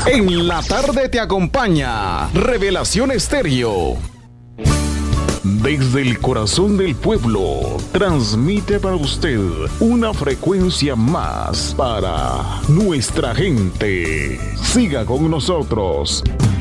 En la tarde te acompaña Revelación Estéreo. Desde el corazón del pueblo, transmite para usted una frecuencia más para nuestra gente. Siga con nosotros.